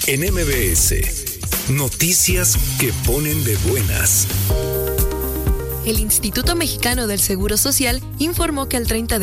En MBS, noticias que ponen de buenas. El Instituto Mexicano del Seguro Social informó que el 30 de